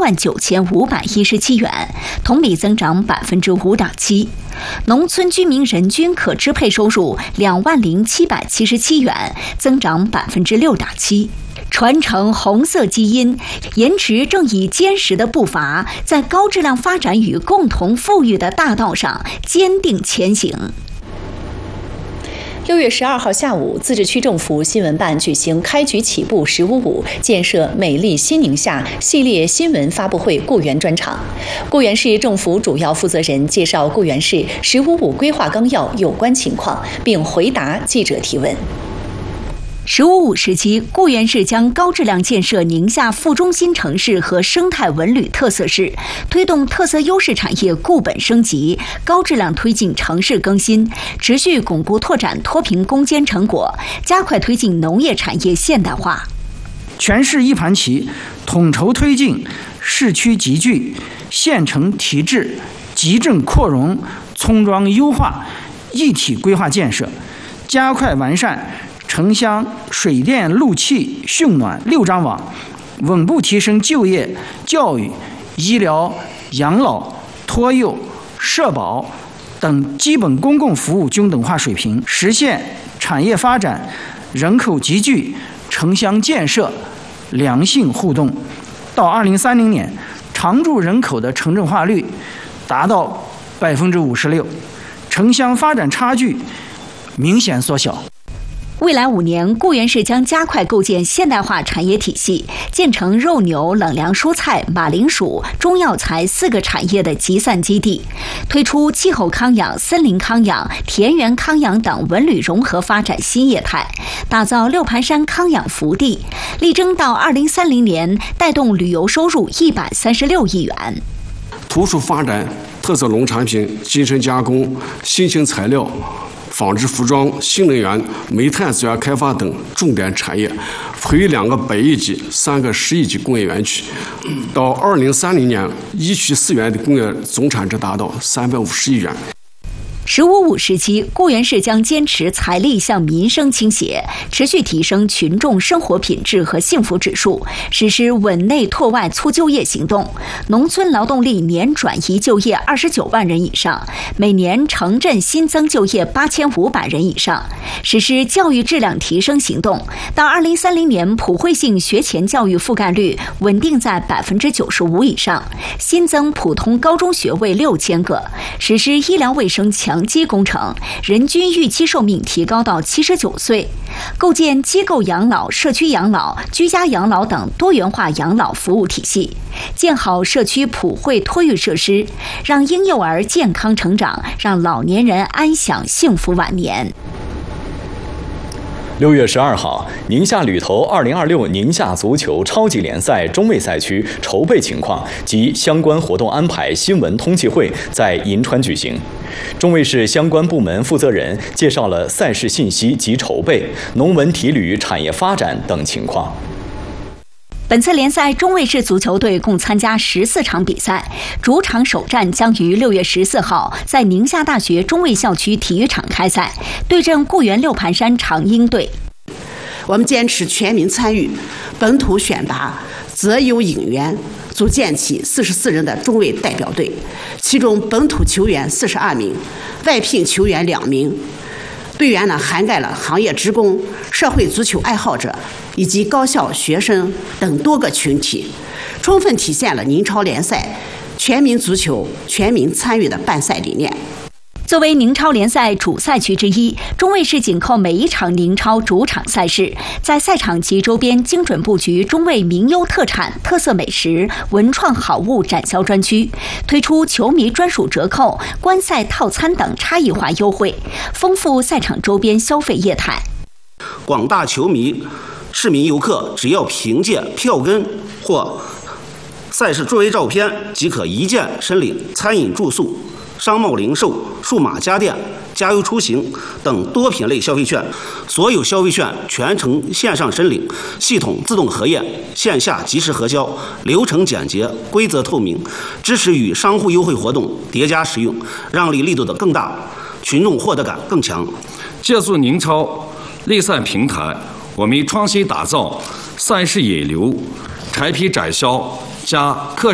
39517元，同比增长5.7%。农村居民人均可支配收入20777元，增长6.7%。传承红色基因，延迟正以坚实的步伐，在高质量发展与共同富裕的大道上坚定前行。 6月12号下午，自治区政府新闻办举行开局起步“1055”建设美丽新宁夏系列新闻发布会雇员专场。固原市政府主要负责人介绍固原市“1055”规划纲要有关情况，并回答记者提问。 “1055”时期，固原市将高质量建设宁夏副中心城市和生态文旅特色市，推动特色优势产业固本升级，高质量推进城市更新，持续巩固拓展脱贫攻坚成果，加快推进农业产业现代化。 全市一盘棋，统筹推进市区集聚、县城提质、集镇扩容、村庄优化一体规划建设，加快完善城乡水电路气汛暖6张网，稳步提升就业、教育、医疗、养老、托幼、社保等基本公共服务均等化水平，实现产业发展、人口集聚、城乡建设良性互动。到2030年，常住人口的城镇化率达到56%，城乡发展差距明显缩小。 未来5年，固原市将加快构建现代化产业体系，建成肉牛、冷粮蔬菜、马铃薯、中药材4个产业的集散基地，推出气候康养、森林康养、田园康养等文旅融合发展新业态，打造六盘山康养福地，力争到2030年带动旅游收入136亿元。 突出发展特色农产品、精深加工、新型材料、纺织服装、新能源、煤炭资源开发等重点产业，培育2个100亿级、3个10亿级工业园区。到2030年，1区4园的工业总产值达到350亿元。 “1055”时期，固原市将坚持财力向民生倾斜，持续提升群众生活品质和幸福指数，实施稳内拓外促就业行动，农村劳动力年转移就业29万人以上，每年城镇新增就业8500人以上，实施教育质量提升行动，到2030年普惠性学前教育覆盖率稳定在95%以上，新增普通高中学位6000个，实施医疗卫生强基工程，人均预期寿命提高到79岁，构建机构养老、社区养老、居家养老等多元化养老服务体系，建好社区普惠托育设施，让婴幼儿健康成长，让老年人安享幸福晚年。 6月12号，宁夏旅投2026宁夏足球超级联赛中卫赛区筹备情况及相关活动安排新闻通气会在银川举行。中卫市相关部门负责人介绍了赛事信息及筹备、农文体旅产业发展等情况。 本次联赛，中卫市足球队共参加14场比赛，主场首战将于6月14号在宁夏大学中卫校区体育场开赛，对阵固原六盘山长鹰队。 我们坚持全民参与，本土选拔，择优引援，组建起44人的中卫代表队，其中本土球员42名，外聘球员2名。队员涵盖了行业职工、社会足球爱好者以及高校学生等多个群体，充分体现了宁超联赛全民足球、全民参与的办赛理念。 作为宁超联赛主赛区之一，中卫市紧扣每一场宁超主场赛事，在赛场及周边精准布局中卫名优特产、特色美食、文创好物展销专区，推出球迷专属折扣、观赛套餐等差异化优惠，丰富赛场周边消费业态。 广大球迷、市民游客只要凭借票根或赛事座位照片，即可一键申领餐饮住宿、商贸零售、数码家电、加油出行等多品类消费券，所有消费券全程线上申领，系统自动核验，线下及时核销，流程简洁，规则透明，支持与商户优惠活动叠加使用，让利力度的更大，群众获得感更强。 借助宁超类赛平台，我们创新打造赛事引流、产品展销加课